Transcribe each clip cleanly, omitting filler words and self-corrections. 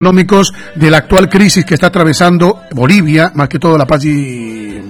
económicos de la actual crisis que está atravesando Bolivia, más que todo La Paz y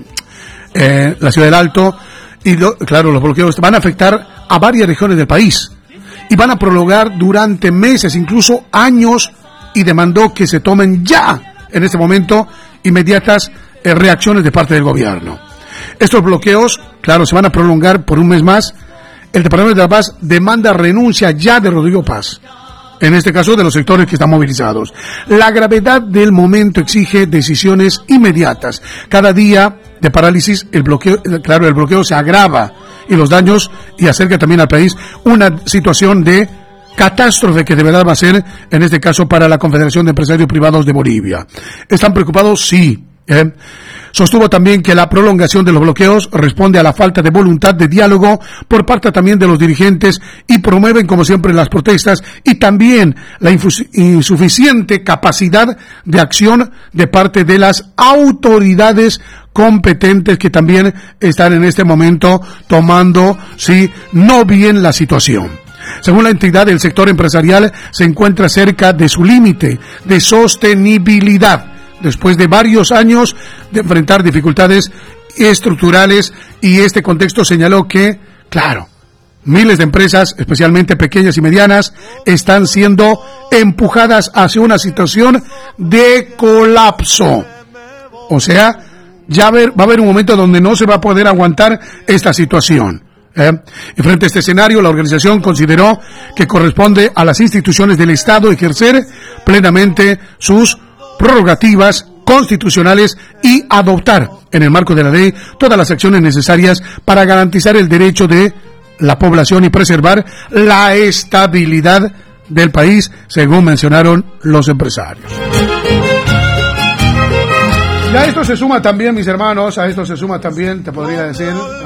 la Ciudad del Alto, y claro, los bloqueos van a afectar a varias regiones del país y van a prolongar durante meses, incluso años, y demandó que se tomen ya, en este momento, inmediatas reacciones de parte del gobierno. Estos bloqueos, claro, se van a prolongar por un mes más. El Departamento de La Paz demanda renuncia ya de Rodrigo Paz, en este caso de los sectores que están movilizados. La gravedad del momento exige decisiones inmediatas. Cada día de parálisis, el bloqueo se agrava y los daños, y acerca también al país una situación de catástrofe que de verdad va a ser, en este caso, para la Confederación de Empresarios Privados de Bolivia. ¿Están preocupados? Sí. Sostuvo también que la prolongación de los bloqueos responde a la falta de voluntad de diálogo por parte también de los dirigentes y promueven, como siempre, las protestas y también la insuficiente capacidad de acción de parte de las autoridades competentes que también están en este momento tomando, no bien la situación. Según la entidad, el sector empresarial se encuentra cerca de su límite de sostenibilidad, después de varios años de enfrentar dificultades estructurales, y este contexto señaló que, claro, miles de empresas, especialmente pequeñas y medianas, están siendo empujadas hacia una situación de colapso. O sea, ya va a haber un momento donde no se va a poder aguantar esta situación. Y frente a este escenario, la organización consideró que corresponde a las instituciones del Estado ejercer plenamente sus prerrogativas constitucionales y adoptar, en el marco de la ley, todas las acciones necesarias para garantizar el derecho de la población y preservar la estabilidad del país, según mencionaron los empresarios. Y a esto se suma también, mis hermanos, te podría decir...